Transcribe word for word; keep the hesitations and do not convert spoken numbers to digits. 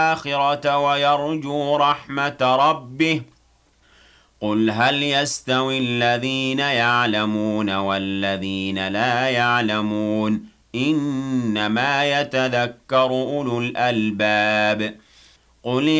الآخرة ويرجو رحمة ربه قل هل يستوي الذين يعلمون والذين لا يعلمون إنما يتذكر أولو الألباب قل